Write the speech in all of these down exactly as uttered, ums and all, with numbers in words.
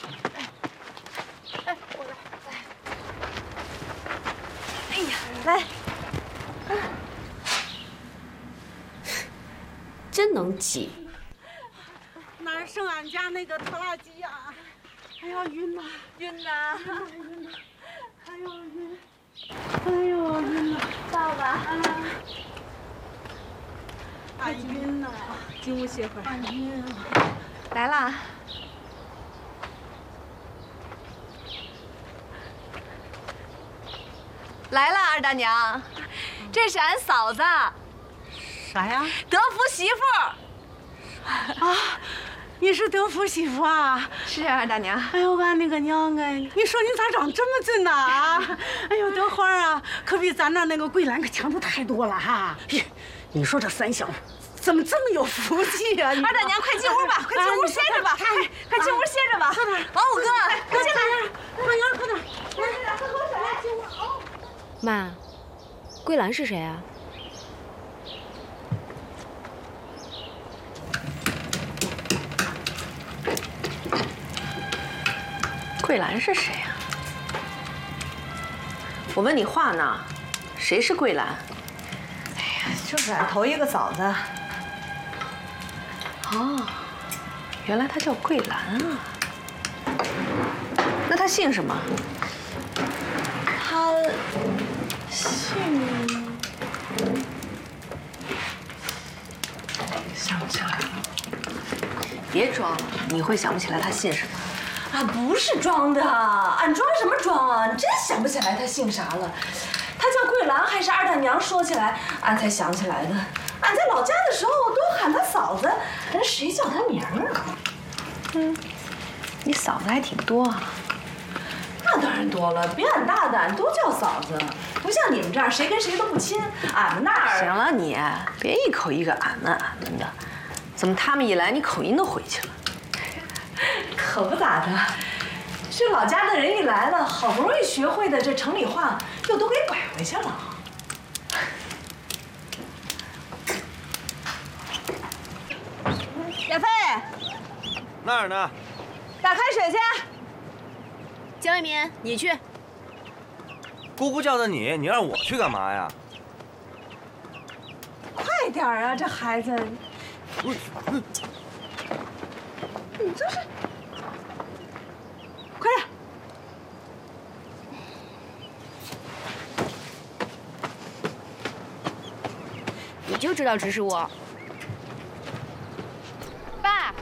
哎，我来。哎呀，来。 真能挤。 哪儿剩俺家那个拖拉机呀？哎呀，晕呐， 晕呐， 晕呐，晕呐！哎呦晕，哎呦晕呐！ 爸爸， 哎晕呐！ 进屋歇会儿。 哎晕啊！ 来啦。来了，二大娘，这是俺嫂子。 啥呀？ 德福媳妇。 啊，你是德福媳妇啊？ 是啊，二大娘。 哎呦，俺那个娘哎！你说你咋长这么准呐？啊！哎呦，德花啊，可比咱那那个桂兰可强出太多了哈！你说这三小怎么这么有福气呀？ 二大娘，快进屋吧，快进屋歇着吧，快快进屋歇着吧。 快点， 王五哥，快进来， 快点，快点，来，快喝水，进屋哦。 妈，桂兰是谁啊？ 桂兰是谁呀？我问你话呢，谁是桂兰？ 哎呀，就是俺头一个嫂子。 哦，原来她叫桂兰啊。那她姓什么？ 她姓……想不起来了。 别装了，你会想不起来她姓什么？ 俺不是装的，俺装什么装啊？真想不起来她姓啥了。她叫桂兰，还是二大娘说起来，俺才想起来的。俺在老家的时候都喊她嫂子，人谁叫她名儿啊？ 嗯，你嫂子还挺多啊。 那当然多了，比俺大的俺都叫嫂子，不像你们这儿谁跟谁都不亲。俺们那儿…… 行了，你别一口一个俺们俺们的，怎么他们一来你口音都回去了？ 可不咋的，这老家的人一来了，好不容易学会的这城里话又都给拐回去了。亚飞， 那儿呢？ 打开水去。 江一民，你去。 姑姑叫的你，你让我去干嘛呀？ 快点啊，这孩子！ 我， 你这是，快点！ 你就知道指使我。爸，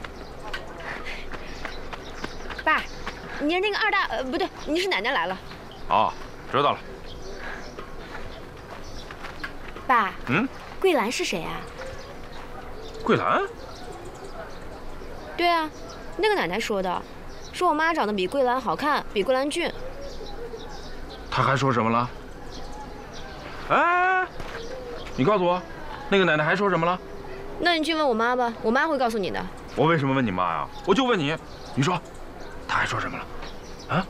爸，你是那个二大……呃，不对，你是奶奶来了。 哦，知道了。 爸， 嗯， 桂兰是谁啊？ 桂兰？ 对啊，那个奶奶说的，说我妈长得比桂兰好看，比桂兰俊。 她还说什么了？哎，你告诉我，那个奶奶还说什么了？ 那你去问我妈吧，我妈会告诉你的。 我为什么问你妈呀？我就问你，你说，她还说什么了？啊？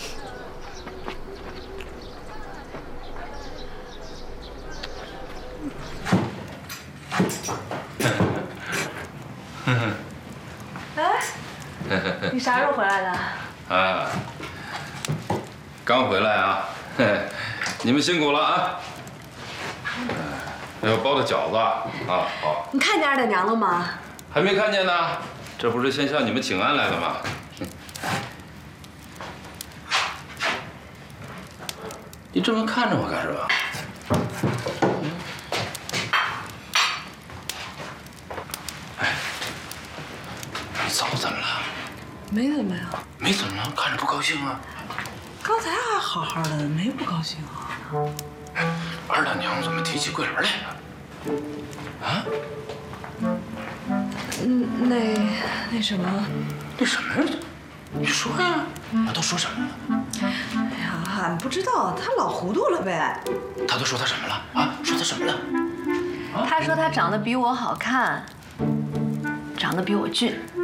哎，你啥时候回来的？ 啊，刚回来啊，你们辛苦了啊！要包的饺子啊，好。 你看见二大娘了吗？ 还没看见呢，这不是先向你们请安来的吗？你这么看着我干什么？哎，你嫂子怎么了？ 没怎么呀。 没怎么，看着不高兴啊。 刚才还好好的，没不高兴啊。 二大娘怎么提起桂兰来了？啊？ 嗯，那那什么？ 那什么？你说呀，他都说什么了？ 哎呀，俺不知道，他老糊涂了呗。 他都说他什么了？啊？说他什么了？ 他说他长得比我好看，长得比我俊。